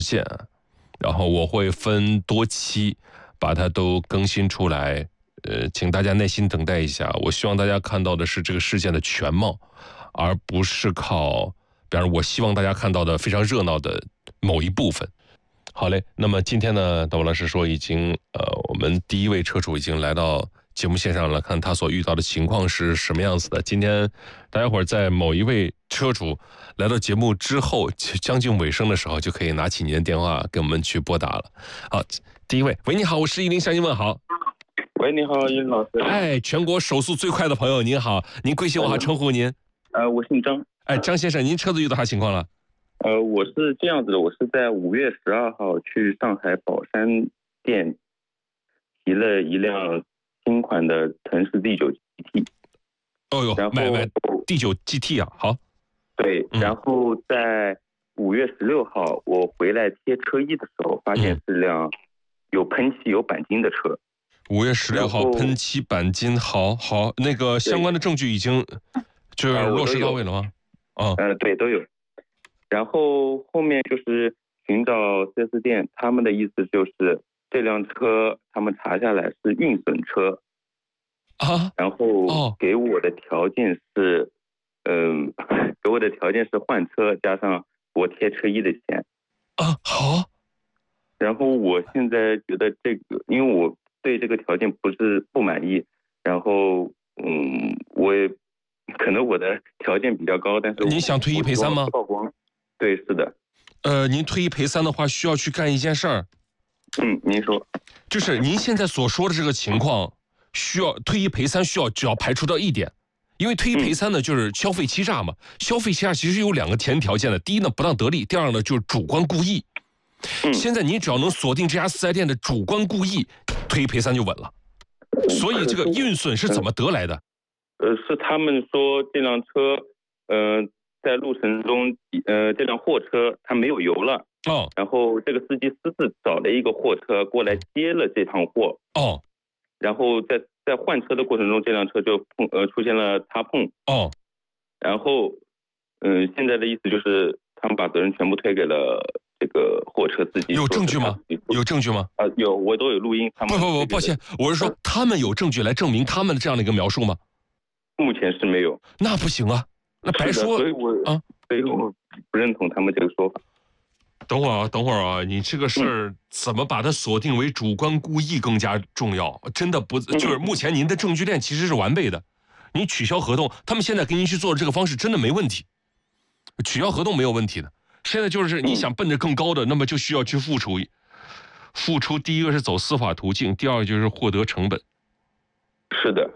现，然后我会分多期把它都更新出来。请大家耐心等待一下。我希望大家看到的是这个事件的全貌，而不是靠，比方说我希望大家看到的非常热闹的某一部分。好嘞，那么今天呢，大王老师说已经我们第一位车主已经来到节目线上了，看他所遇到的情况是什么样子的。今天大家伙在某一位车主来到节目之后，将近尾声的时候，就可以拿起您的电话给我们去拨打了。好，第一位，喂，你好，我是110向您问好。 喂，你好，殷老师。 哎，全国手速最快的朋友，您好，您贵姓？我好称呼您。 我姓张。 哎，张先生，您车子遇到啥情况了？ 我是这样子的，我是在5月12号去上海宝山店提了一辆新款的腾势 D9 GT。 哦哟，买 D9 GT 啊，好。 对，然后在5月16号我回来贴车衣的时候，发现是辆有喷漆有钣金的车。 5月16号喷漆钣金，好，那个相关的证据已经就是落实到位了吗？ 对，都有。然后后面就是寻找 4S 店，他们的意思就是这辆车他们查下来是运损车啊， 然后给我的条件是，给我的条件是换车加上我贴车衣的钱啊，好。 然后我现在觉得这个，因为我对这个条件不满意，然后我也可能我的条件比较高，但是你想退一赔三吗？ 曝光，对，是的。 您退一赔三的话，需要去干一件事儿。 您说。 就是您现在所说的这个情况，需要退一赔三，只要排除到一点，因为退一赔三呢，就是消费欺诈嘛。消费欺诈其实有2个前提条件的，第一呢不当得利，第二呢就是主观故意。现在你只要能锁定这家4S店的主观故意，退一赔三就稳了。所以这个运损是怎么得来的？ 是他们说这辆车，在路程中，这辆货车它没有油了，然后这个司机私自找了一个货车过来接了这趟货，然后在换车的过程中，这辆车就出现了擦碰，然后现在的意思就是他们把责任全部推给了这个货车司机。 有证据吗？有证据吗？ 有，我都有录音。 不，抱歉，我是说他们有证据来证明他们的这样的一个描述吗？ 目前是没有。 那不行啊，那白说。 所以我不认同他们这个说法。 等会儿啊，你这个事儿怎么把它锁定为主观故意更加重要？真的不就是目前您的证据链其实是完备的，你取消合同，他们现在给您去做的这个方式真的没问题，取消合同没有问题的。现在就是你想奔着更高的，那么就需要去付出。第一个是走司法途径，第二个就是获得成本。 是的。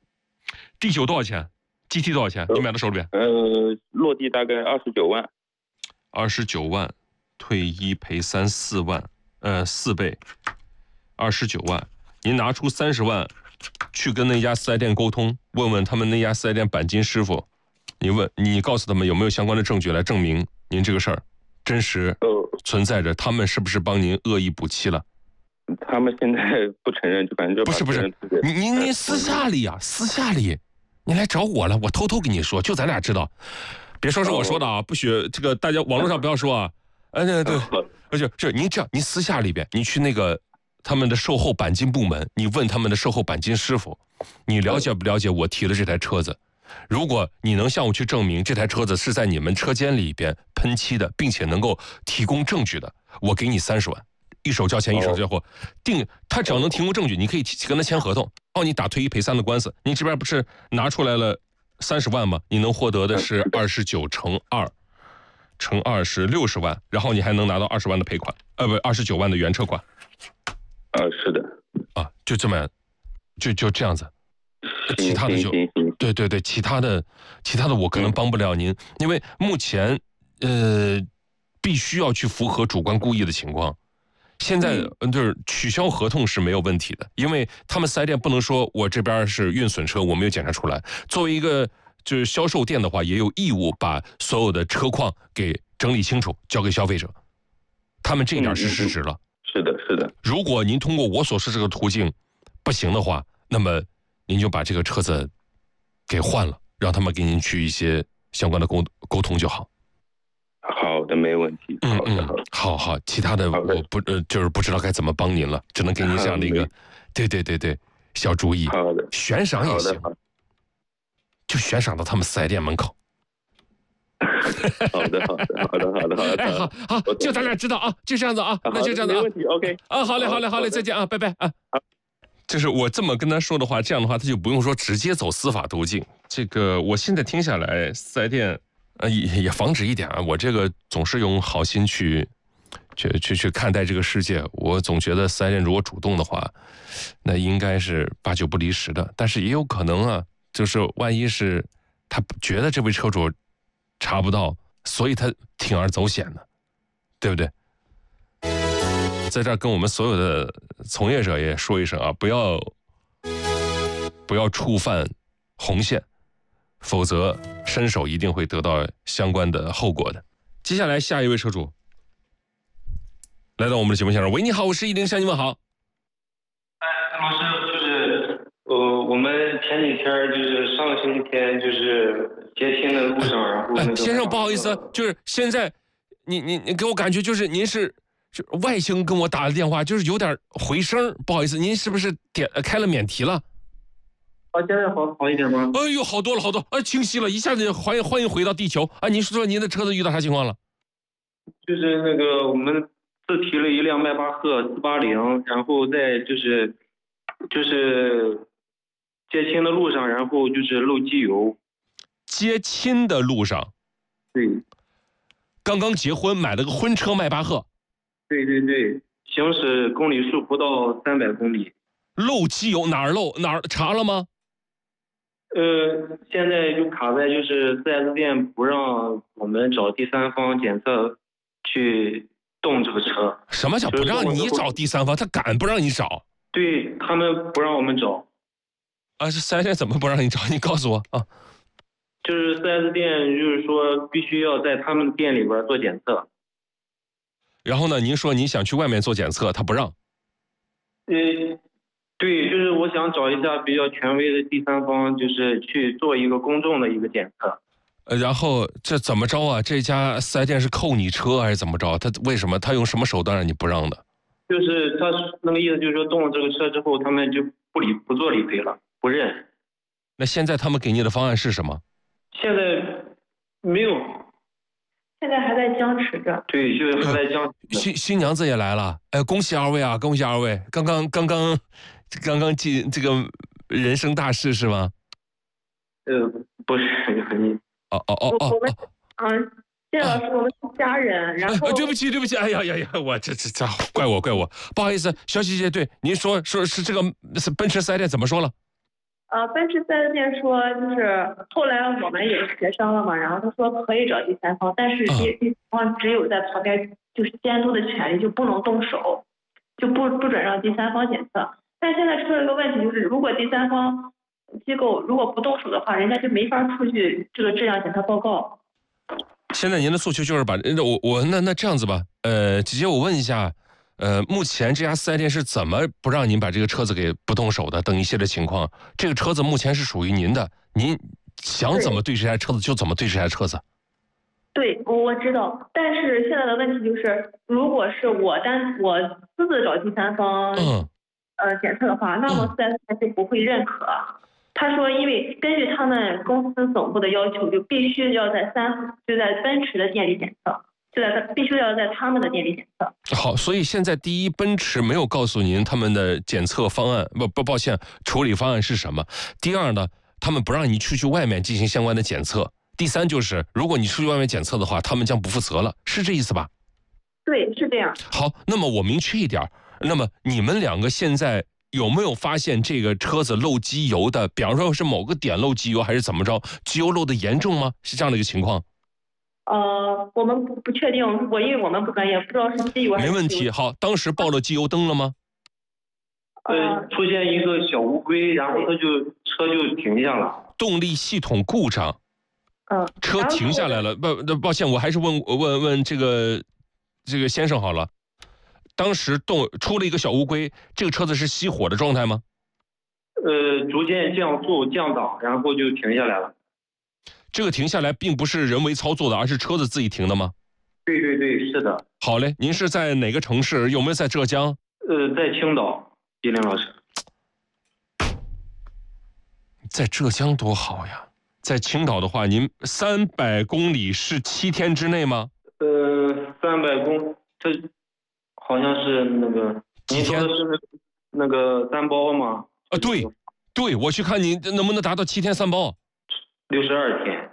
D9多少钱？GT 多少钱？你买到手里边？ 落地大概29万。 29万，退一赔三4万，4倍，29万。您拿出30万去跟那家4S店沟通，问问他们那家4S店钣金师傅，你告诉他们有没有相关的证据来证明您这个事儿真实存在着，他们是不是帮您恶意补漆了？ 他们现在不承认，就感觉不是，您私下里你来找我了，我偷偷跟你说，就咱俩知道，别说是我说的啊，不许这个大家网络上不要说啊。对，就是您这样，您私下里边，你去那个他们的售后钣金部门，你问他们的售后钣金师傅，你了解不了解我提的这台车子？如果你能向我去证明这台车子是在你们车间里边喷漆的，并且能够提供证据的，我给你30万，一手交钱一手交货。他只要能提供证据，你可以跟他签合同，你打退一赔三的官司。你这边不是拿出来了30万吗？你能获得的是29乘2是60万，然后你还能拿到20万的赔款，29万的原车款。 是的。 就这么，就这样子。其他的就对，其他的我可能帮不了您，因为目前必须要去符合主观故意的情况。现在就是取消合同是没有问题的，因为他们4S店不能说我这边是运损车，我没有检查出来。作为一个就是销售店的话，也有义务把所有的车况给整理清楚，交给消费者。他们这一点是失职了。 是的。 如果您通过我所说这个途径不行的话，那么您就把这个车子给换了，让他们给您去一些相关的沟通就好。 好， 的，没问题。 好，其他的我就是不知道该怎么帮您了，只能给您这样的一个，对，小主意。 好的， 悬赏也行，就悬赏到他们4S店门口。 好的。 哎，好，就咱俩知道啊，就这样子啊，那就这样子啊。 没问题 ，OK。 好嘞，再见啊，拜拜啊。就是我这么跟他说的话，这样的话他就不用说直接走司法途径。这个我现在听下来，4S店也防止一点啊，我这个总是用好心去看待这个世界。我总觉得4S店如果主动的话，那应该是8九不离10的。但是也有可能啊，就是万一是他觉得这位车主查不到，所以他铤而走险呢，对不对？在这儿跟我们所有的从业者也说一声啊，不要触犯红线，否则伸手一定会得到相关的后果的。接下来下一位车主来到我们的节目现场，喂，你好，我是103，向你问好。 老师，就是我们前几天就是上个星期天就是接亲的路上，然后先生不好意思，就是现在你给我感觉就是您是外星跟我打的电话，就是有点回声，不好意思，您是不是开了免提了？ 现在好一点吗？ 哎呦，好多了，清晰了，一下子欢迎回到地球啊！您说您的车子遇到啥情况了？ 就是那个我们自提了一辆迈巴赫480，然后在就是接亲的路上，然后就是漏机油。 接亲的路上？ 对。 刚刚结婚买了个婚车迈巴赫。 对，行驶公里数不到300公里。 漏机油哪儿查了吗？ 现在就卡在就是 4S 店不让我们找第三方检测去动这个车。 什么叫不让你找第三方？他敢不让你找？ 对，他们不让我们找。 这 4S 店怎么不让你找？你告诉我啊。 就是 4S 店就是说必须要在他们店里边做检测。 然后呢，您说你想去外面做检测，他不让。 对，就是我想找一下比较权威的第三方，就是去做一个公众的一个检测。 然后这怎么着啊？这家4S店是扣你车还是怎么着？他为什么？他用什么手段让你不让的？ 就是他那个意思，就是说动了这个车之后，他们就不做理赔了，不认。 那现在他们给你的方案是什么？ 现在没有。 现在还在僵持着。 对，就是还在僵持。 新娘子也来了，恭喜二位啊！恭喜二位，刚刚进这个人生大事是吗？ 不是你。 我们谢老师，我们是家人。然后对不起，哎呀，我这怪我，不好意思，小姐姐，对您说是这个是奔驰4S店怎么说了？ 奔驰4S店说，就是后来我们也协商了嘛，然后他说可以找第三方，但是第三方只有在旁边就是监督的权利，就不能动手，就不准让第三方检测。但现在出了一个问题，就是如果第三方机构如果不动手的话，人家就没法出具这个质量检测报告。 现在您的诉求就是把那这样子吧，姐姐我问一下。目前这家4S店是怎么不让您把这个车子给不动手的？等一些的情况，这个车子目前是属于您的，您想怎么对这台车子就怎么对这台车子。 对，我知道，但是现在的问题就是，如果是我私自找第三方检测的话，那么4S店就不会认可。他说，因为根据他们公司总部的要求，就必须要在奔驰的店里检测。必须要在他们的店里检测。 好，所以现在第一，奔驰没有告诉您他们的检测方案，抱歉，处理方案是什么。第二呢，他们不让你出去外面进行相关的检测。第三就是，如果你出去外面检测的话，他们将不负责了，是这意思吧？ 对，是这样。 好，那么我明确一点，那么你们两个现在有没有发现这个车子漏机油的？比方说是某个点漏机油，还是怎么着？机油漏的严重吗？是这样的一个情况？ 我们不确定，因为我们不专业，不知道是机油还是。 没问题。好，当时报了机油灯了吗？ 出现一个小乌龟，然后车就停下了。 动力系统故障。车停下来了。抱歉，我还是问这个先生好了。当时出了一个小乌龟，这个车子是熄火的状态吗？ 逐渐降速降档，然后就停下来了。 这个停下来并不是人为操作的，而是车子自己停的吗？ 对对对，是的。 好嘞，您是在哪个城市？有没有在浙江？ 在青岛，吉林老师。 在浙江多好呀！在青岛的话，您300公里是7天之内吗 ？300公，这好像是那个。 几天？ 您说的是那个3包吗？ 对，对，我去看你能不能达到7天3包。 62天。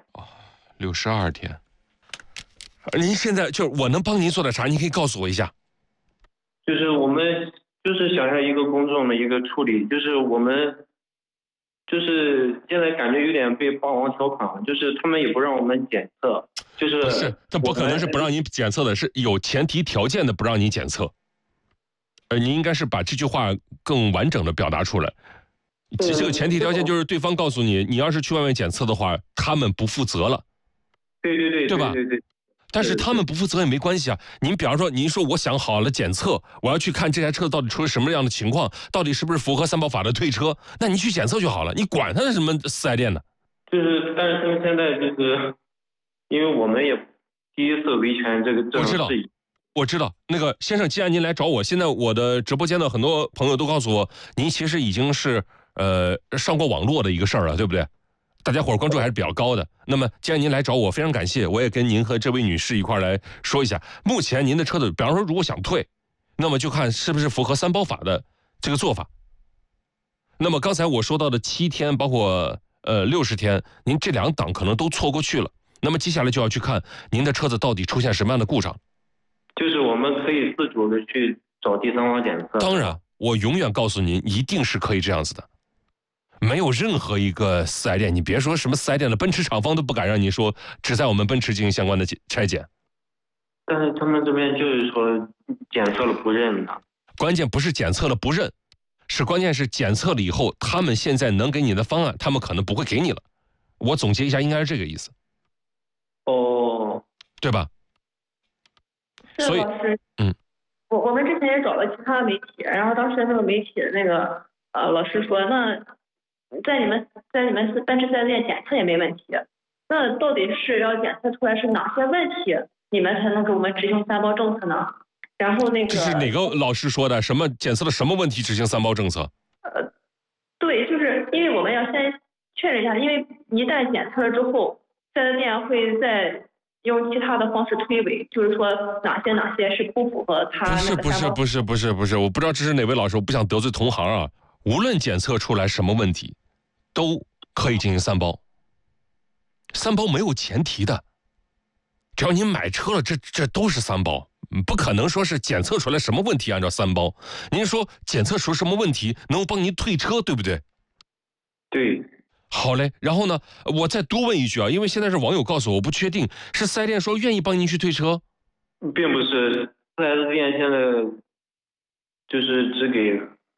62天。您现在就是我能帮您做点啥？您可以告诉我一下。 就是我们就是想要一个公众的一个处理，就是我们就是现在感觉有点被霸王条款，就是他们也不让我们检测，就是不是，他不可能是不让你检测的，是有前提条件的不让你检测。您应该是把这句话更完整的表达出来。这个前提条件就是对方告诉你，你要是去外面检测的话，他们不负责了。 对对对， 对吧？ 对对对。 但是他们不负责也没关系啊。您比方说，您说我想好了检测，我要去看这台车到底出了什么样的情况，到底是不是符合3包法的退车，那你去检测就好了，你管他是什么四 S 店呢？ 就是，但是他们现在就是，因为我们也第一次维权这种事宜。 我知道，那个先生，既然您来找我，现在我的直播间的很多朋友都告诉我，您其实已经是上过网络的一个事儿了，对不对？大家伙关注还是比较高的。那么既然您来找我，非常感谢，我也跟您和这位女士一块来说一下，目前您的车子，比方说如果想退，那么就看是不是符合3包法的这个做法。那么刚才我说到的7天，包括60天，您这2档可能都错过去了。那么接下来就要去看您的车子到底出现什么样的故障。 就是我们可以自主的去找第三方检测。 当然，我永远告诉您，一定是可以这样子的。没有任何一个4S店，你别说什么4S店了，奔驰厂方都不敢让你说只在我们奔驰进行相关的拆检。 但是他们这边就是说检测了不认的。 关键不是检测了不认，关键是检测了以后，他们现在能给你的方案，他们可能不会给你了。我总结一下，应该是这个意思。 哦， 对吧？ 是老师，我们之前也找了其他媒体，然后当时那个媒体的那个老师说，那在你们奔驰4S店检测也没问题，那到底是要检测出来是哪些问题，你们才能给我们执行3包政策呢？然后那个这是哪个老师说的？什么检测了什么问题执行3包政策？ 对，就是因为我们要先确认一下，因为一旦检测了之后，4S店会再用其他的方式推诿，就是说哪些是不符合他那个3包。 不是，我不知道这是哪位老师，我不想得罪同行啊。无论检测出来什么问题，都可以进行3包。3包没有前提的，只要您买车了，这都是3包，不可能说是检测出来什么问题按照3包。您说检测出什么问题能帮您退车，对不对？ 对。 好嘞，然后呢，我再多问一句啊，因为现在是网友告诉我，不确定是4S店说愿意帮您去退车， 并不是4S店现在就是只给。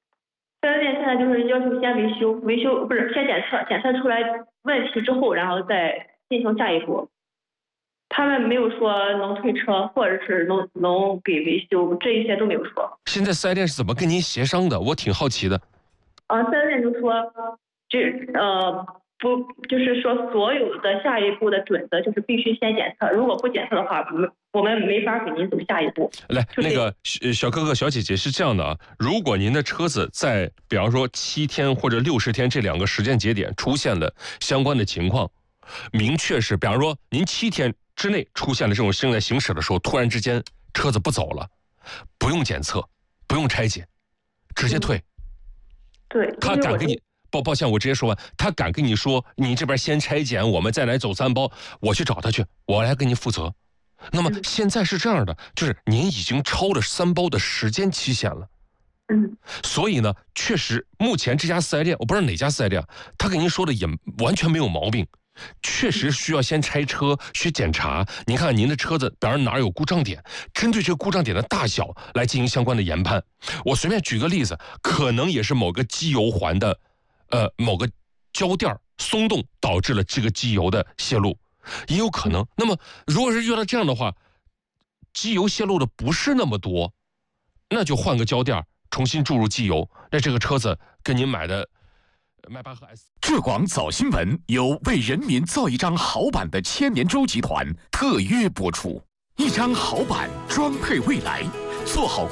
4S店现在就是要求先维修不是先检测出来问题之后，然后再进行下一步。他们没有说能退车，或者是能给维修，这一些都没有说。 现在4S店是怎么跟您协商的？我挺好奇的。 4S店就说不，就是说所有的下一步的准则就是必须先检测，如果不检测的话，我们没法给您走下一步。 来，那个小哥哥小姐姐是这样的啊，如果您的车子在比方说7天或者60天这2个时间节点出现了相关的情况，明确是比方说您7天之内出现了这种正在行驶的时候，突然之间车子不走了，不用检测，不用拆解，直接退。 对， 他敢给你。抱歉，我直接说完。他敢跟你说，你这边先拆检，我们再来走3包，我去找他去，我来给你负责。那么现在是这样的，就是您已经超了3包的时间期限了。所以呢，确实目前这家4S店，我不知道哪家4S店，他跟您说的也完全没有毛病。确实需要先拆车去检查，您看您的车子比方哪有故障点，针对这个故障点的大小来进行相关的研判。我随便举个例子，可能也是某个机油环的某个胶垫松动导致了这个机油的泄漏，也有可能。那么如果是遇到这样的话，机油泄漏的不是那么多，那就换个胶垫重新注入机油，那这个车子跟您买的迈巴赫 S。 浙广早新闻由为人民造一张好版的千年舟集团特约播出。 一张好板装配未来，做好